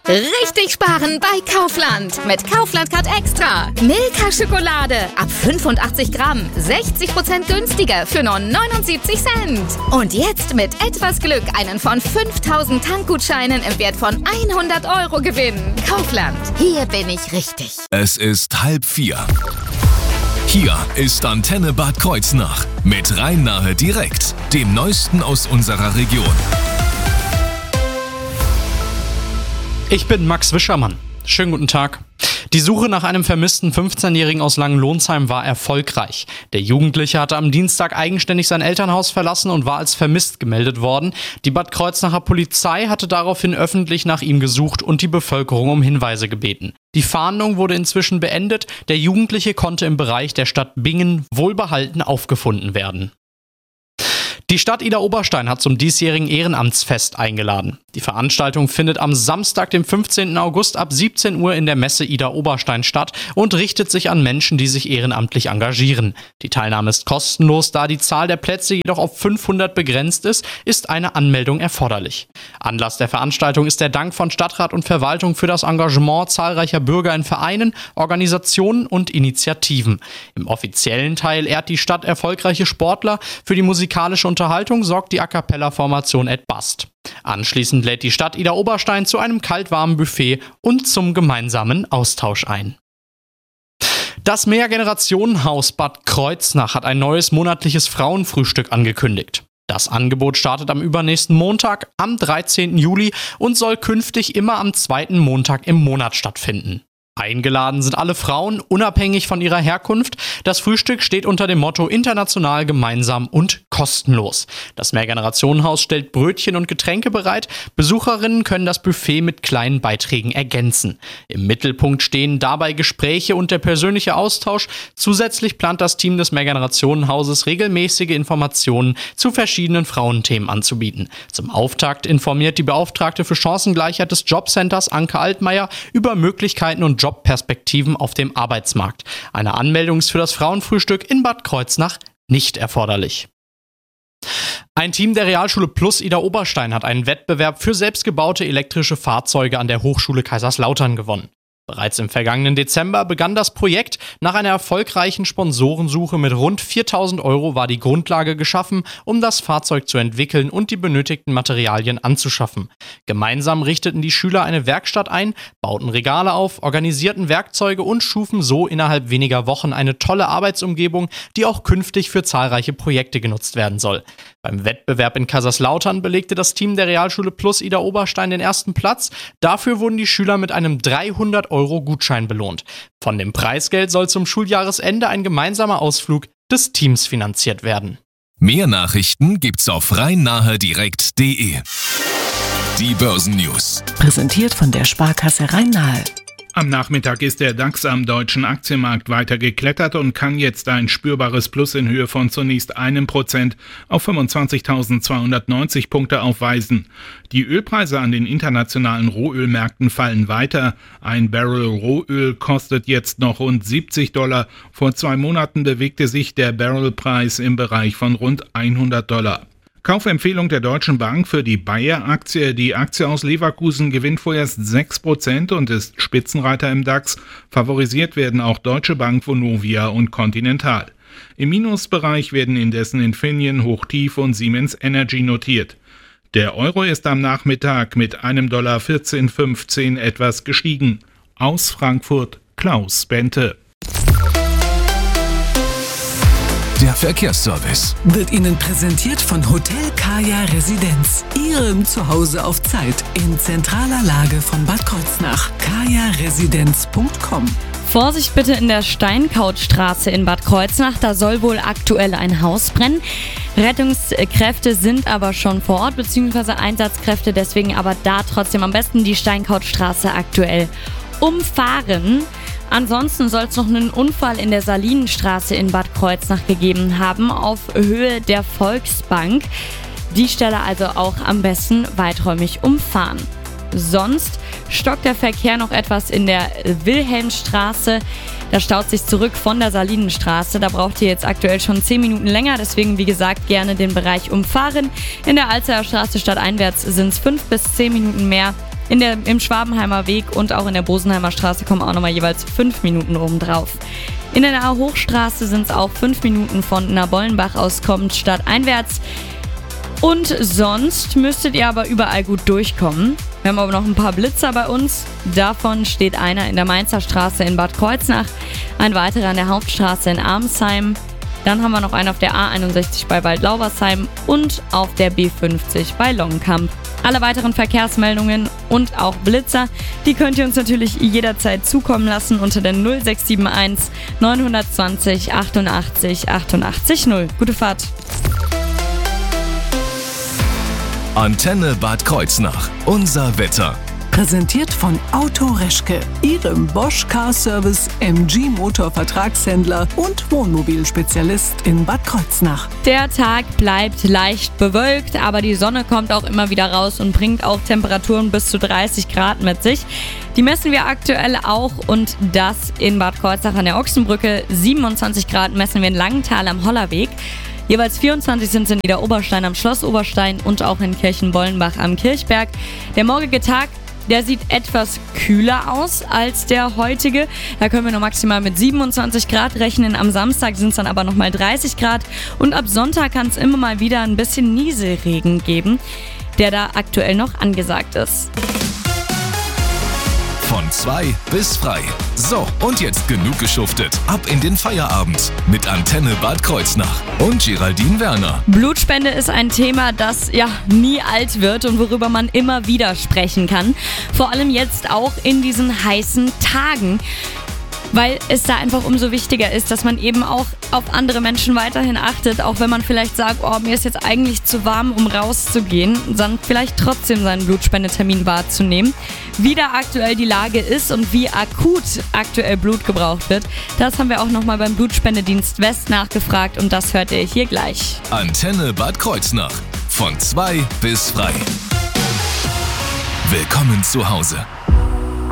Richtig sparen bei Kaufland. Mit Kaufland Card Extra. Milka Schokolade ab 85 Gramm. 60% günstiger für nur 79 Cent. Und jetzt mit etwas Glück einen von 5000 Tankgutscheinen im Wert von 100 Euro gewinnen. Kaufland. Hier bin ich richtig. Es ist 3:30. Hier ist Antenne Bad Kreuznach mit Rhein-Nahe direkt, dem Neuesten aus unserer Region. Ich bin Max Wischermann. Schönen guten Tag. Die Suche nach einem vermissten 15-Jährigen aus Langenlohnsheim war erfolgreich. Der Jugendliche hatte am Dienstag eigenständig sein Elternhaus verlassen und war als vermisst gemeldet worden. Die Bad Kreuznacher Polizei hatte daraufhin öffentlich nach ihm gesucht und die Bevölkerung um Hinweise gebeten. Die Fahndung wurde inzwischen beendet. Der Jugendliche konnte im Bereich der Stadt Bingen wohlbehalten aufgefunden werden. Die Stadt Idar-Oberstein hat zum diesjährigen Ehrenamtsfest eingeladen. Die Veranstaltung findet am Samstag, dem 15. August ab 17 Uhr in der Messe Idar-Oberstein statt und richtet sich an Menschen, die sich ehrenamtlich engagieren. Die Teilnahme ist kostenlos, da die Zahl der Plätze jedoch auf 500 begrenzt ist eine Anmeldung erforderlich. Anlass der Veranstaltung ist der Dank von Stadtrat und Verwaltung für das Engagement zahlreicher Bürger in Vereinen, Organisationen und Initiativen. Im offiziellen Teil ehrt die Stadt erfolgreiche Sportler. Für die musikalische Unterhaltung sorgt die A-Cappella-Formation Ed Bast. Anschließend lädt die Stadt Idar-Oberstein zu einem kalt-warmen Buffet und zum gemeinsamen Austausch ein. Das Mehrgenerationenhaus Bad Kreuznach hat ein neues monatliches Frauenfrühstück angekündigt. Das Angebot startet am übernächsten Montag, am 13. Juli und soll künftig immer am zweiten Montag im Monat stattfinden. Eingeladen sind alle Frauen, unabhängig von ihrer Herkunft. Das Frühstück steht unter dem Motto international, gemeinsam und kostenlos. Das Mehrgenerationenhaus stellt Brötchen und Getränke bereit. Besucherinnen können das Buffet mit kleinen Beiträgen ergänzen. Im Mittelpunkt stehen dabei Gespräche und der persönliche Austausch. Zusätzlich plant das Team des Mehrgenerationenhauses regelmäßige Informationen zu verschiedenen Frauenthemen anzubieten. Zum Auftakt informiert die Beauftragte für Chancengleichheit des Jobcenters Anke Altmaier über Möglichkeiten und Jobperspektiven auf dem Arbeitsmarkt. Eine Anmeldung ist für das Frauenfrühstück in Bad Kreuznach nicht erforderlich. Ein Team der Realschule Plus Idar-Oberstein hat einen Wettbewerb für selbstgebaute elektrische Fahrzeuge an der Hochschule Kaiserslautern gewonnen. Bereits im vergangenen Dezember begann das Projekt. Nach einer erfolgreichen Sponsorensuche mit rund 4.000 Euro war die Grundlage geschaffen, um das Fahrzeug zu entwickeln und die benötigten Materialien anzuschaffen. Gemeinsam richteten die Schüler eine Werkstatt ein, bauten Regale auf, organisierten Werkzeuge und schufen so innerhalb weniger Wochen eine tolle Arbeitsumgebung, die auch künftig für zahlreiche Projekte genutzt werden soll. Beim Wettbewerb in Kaiserslautern belegte das Team der Realschule Plus Idar-Oberstein den ersten Platz. Dafür wurden die Schüler mit einem 300 Euro Gutschein belohnt. Von dem Preisgeld soll zum Schuljahresende ein gemeinsamer Ausflug des Teams finanziert werden. Mehr Nachrichten gibt's auf rhein-nahe-direkt.de. Die Börsennews. Präsentiert von der Sparkasse Rhein-Nahe. Am Nachmittag ist der DAX am deutschen Aktienmarkt weiter geklettert und kann jetzt ein spürbares Plus in Höhe von zunächst 1% auf 25.290 Punkte aufweisen. Die Ölpreise an den internationalen Rohölmärkten fallen weiter. Ein Barrel Rohöl kostet jetzt noch rund $70. Vor 2 Monaten bewegte sich der Barrelpreis im Bereich von rund $100. Kaufempfehlung der Deutschen Bank für die Bayer-Aktie. Die Aktie aus Leverkusen gewinnt vorerst 6% und ist Spitzenreiter im DAX. Favorisiert werden auch Deutsche Bank, Vonovia und Continental. Im Minusbereich werden indessen Infineon, Hochtief und Siemens Energy notiert. Der Euro ist am Nachmittag mit $1,1415 etwas gestiegen. Aus Frankfurt Klaus Bente. Der Verkehrsservice Wird Ihnen präsentiert von Hotel Kaya Residenz. Ihrem Zuhause auf Zeit in zentraler Lage von Bad Kreuznach. kajaresidenz.com. Vorsicht bitte in der Steinkautstraße in Bad Kreuznach, da soll wohl aktuell ein Haus brennen. Rettungskräfte sind aber schon vor Ort, beziehungsweise Einsatzkräfte, deswegen aber da trotzdem am besten die Steinkautstraße aktuell umfahren. Ansonsten soll es noch einen Unfall in der Salinenstraße in Bad Kreuznach gegeben haben, auf Höhe der Volksbank. Die Stelle also auch am besten weiträumig umfahren. Sonst stockt der Verkehr noch etwas in der Wilhelmstraße. Da staut sich zurück von der Salinenstraße. Da braucht ihr jetzt aktuell schon 10 Minuten länger. Deswegen, wie gesagt, gerne den Bereich umfahren. In der Alzerer Straße stadteinwärts sind es 5 bis 10 Minuten mehr. Im Schwabenheimer Weg und auch in der Bosenheimer Straße kommen auch nochmal jeweils 5 Minuten obendrauf. In der Nahe Hochstraße sind es auch 5 Minuten von Nabollenbach aus kommend stadteinwärts. Und sonst müsstet ihr aber überall gut durchkommen. Wir haben aber noch ein paar Blitzer bei uns. Davon steht einer in der Mainzer Straße in Bad Kreuznach, ein weiterer an der Hauptstraße in Armsheim. Dann haben wir noch einen auf der A61 bei Waldlaubersheim und auf der B50 bei Longenkamp. Alle weiteren Verkehrsmeldungen und auch Blitzer, die könnt ihr uns natürlich jederzeit zukommen lassen unter der 0671 920 88 88 0. Gute Fahrt! Antenne Bad Kreuznach. Unser Wetter. Präsentiert von Auto Reschke, Ihrem Bosch Car Service, MG Motor Vertragshändler und Wohnmobilspezialist in Bad Kreuznach. Der Tag bleibt leicht bewölkt, aber die Sonne kommt auch immer wieder raus und bringt auch Temperaturen bis zu 30 Grad mit sich. Die messen wir aktuell auch und das in Bad Kreuznach an der Ochsenbrücke. 27 Grad messen wir in Langenthal am Hollerweg. Jeweils 24 sind es in Niederoberstein am Schloss Oberstein und auch in Kirchenbollenbach am Kirchberg. Der morgige Tag, der sieht etwas kühler aus als der heutige. Da können wir noch maximal mit 27 Grad rechnen. Am Samstag sind es dann aber nochmal 30 Grad. Und ab Sonntag kann es immer mal wieder ein bisschen Nieselregen geben, der da aktuell noch angesagt ist. Von 2 bis frei. So, und jetzt genug geschuftet. Ab in den Feierabend mit Antenne Bad Kreuznach und Geraldine Werner. Blutspende ist ein Thema, das ja nie alt wird und worüber man immer wieder sprechen kann. Vor allem jetzt auch in diesen heißen Tagen. Weil es da einfach umso wichtiger ist, dass man eben auch auf andere Menschen weiterhin achtet, auch wenn man vielleicht sagt, oh, mir ist jetzt eigentlich zu warm, um rauszugehen, dann vielleicht trotzdem seinen Blutspendetermin wahrzunehmen. Wie da aktuell die Lage ist und wie akut aktuell Blut gebraucht wird, das haben wir auch nochmal beim Blutspendedienst West nachgefragt und das hört ihr hier gleich. Antenne Bad Kreuznach. Von 2 bis frei. Willkommen zu Hause.